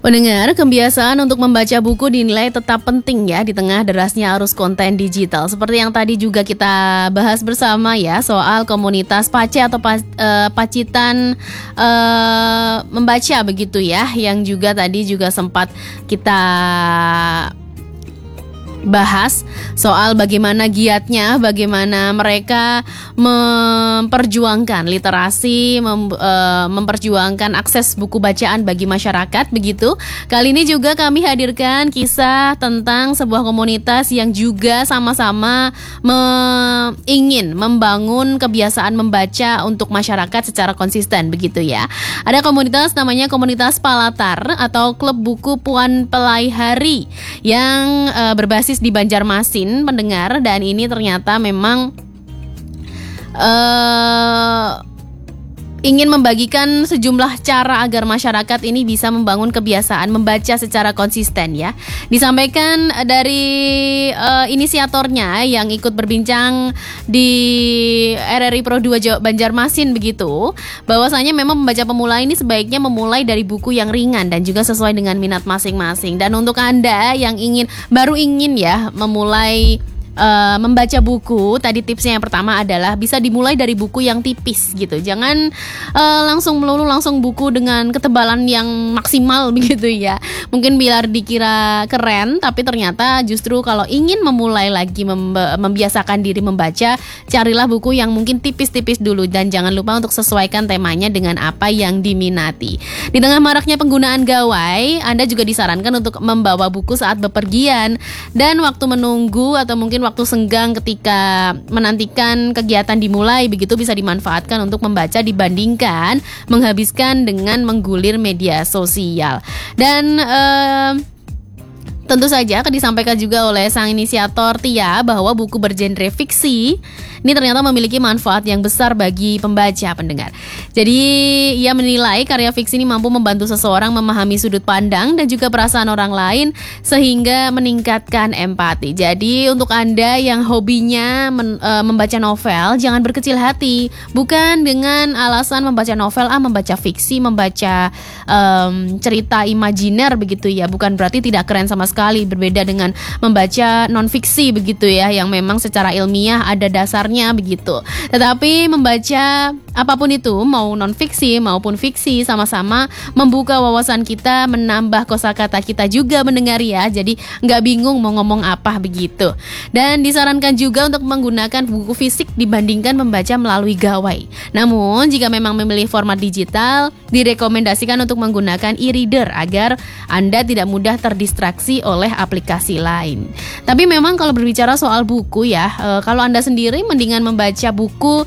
Pendengar, kebiasaan untuk membaca buku dinilai tetap penting ya di tengah derasnya arus konten digital. Seperti yang tadi juga kita bahas bersama ya soal komunitas Pace atau Pacitan membaca begitu ya, yang juga tadi juga sempat kita bahas soal bagaimana giatnya, bagaimana mereka memperjuangkan literasi, memperjuangkan akses buku bacaan bagi masyarakat begitu. Kali ini juga kami hadirkan kisah tentang sebuah komunitas yang juga sama-sama ingin membangun kebiasaan membaca untuk masyarakat secara konsisten begitu ya. Ada komunitas namanya Komunitas Palatar atau Klub Buku Puan Pelaihari yang berbasis di Banjarmasin, pendengar, dan ini ternyata memang ingin membagikan sejumlah cara agar masyarakat ini bisa membangun kebiasaan membaca secara konsisten ya. Disampaikan dari inisiatornya yang ikut berbincang di RRI Pro 2 Banjarmasin begitu, bahwasanya memang membaca pemula ini sebaiknya memulai dari buku yang ringan dan juga sesuai dengan minat masing-masing. Dan untuk Anda yang baru ingin ya memulai membaca buku, tadi tipsnya yang pertama adalah bisa dimulai dari buku yang tipis gitu. Jangan langsung buku dengan ketebalan yang maksimal begitu ya. Mungkin biar dikira keren, tapi ternyata justru kalau ingin memulai lagi membiasakan diri membaca, carilah buku yang mungkin tipis-tipis dulu dan jangan lupa untuk sesuaikan temanya dengan apa yang diminati. Di tengah maraknya penggunaan gawai, Anda juga disarankan untuk membawa buku saat bepergian dan waktu menunggu atau mungkin waktu senggang ketika menantikan kegiatan dimulai begitu bisa dimanfaatkan untuk membaca dibandingkan menghabiskan dengan menggulir media sosial. Dan tentu saja akan disampaikan juga oleh sang inisiator Tia bahwa buku bergenre fiksi ini ternyata memiliki manfaat yang besar bagi pembaca, pendengar. Jadi ia menilai karya fiksi ini mampu membantu seseorang memahami sudut pandang dan juga perasaan orang lain sehingga meningkatkan empati. Jadi untuk Anda yang hobinya membaca novel, jangan berkecil hati. Bukan dengan alasan membaca novel, membaca fiksi, membaca cerita imajiner begitu ya. Bukan berarti tidak keren sama sekali, berbeda dengan membaca non-fiksi begitu ya, yang memang secara ilmiah ada dasarnya begitu. Tetapi membaca apapun itu, mau non-fiksi maupun fiksi, sama-sama membuka wawasan kita, menambah kosakata kita juga, mendengar ya. Jadi nggak bingung mau ngomong apa begitu. Dan disarankan juga untuk menggunakan buku fisik dibandingkan membaca melalui gawai. Namun jika memang memilih format digital, direkomendasikan untuk menggunakan e-reader agar Anda tidak mudah terdistraksi oleh aplikasi lain. Tapi memang kalau berbicara soal buku ya, kalau Anda sendiri mendingan membaca buku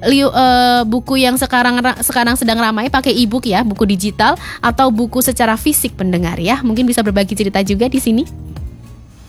yang sekarang sedang ramai pakai e-book ya, buku digital atau buku secara fisik, pendengar ya. Mungkin bisa berbagi cerita juga di sini.